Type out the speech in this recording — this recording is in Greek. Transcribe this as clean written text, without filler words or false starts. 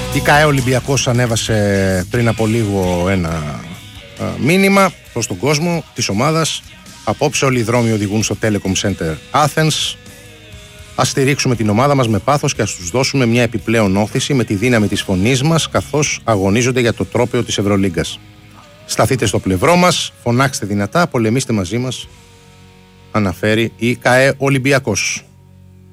Η ΚΑΕ Ολυμπιακός ανέβασε πριν από λίγο ένα μήνυμα προς τον κόσμο της ομάδας. Απόψε όλοι οι δρόμοι οδηγούν στο Telecom Center Athens. Ας στηρίξουμε την ομάδα μας με πάθος και ας τους δώσουμε μια επιπλέον όθηση με τη δύναμη της φωνής μας καθώς αγωνίζονται για το τρόπαιο της Ευρωλίγκας. Σταθείτε στο πλευρό μας, φωνάξτε δυνατά, πολεμήστε μαζί μας, αναφέρει η ΚΑΕ Ολυμπιακός.